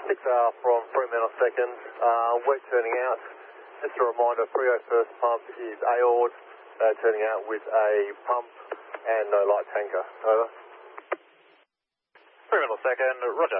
6R from Fremantle second, wet turning out. Just a reminder, Frio first pump is AORD, turning out with a pump and no light tanker. Over. Fremantle second, roger.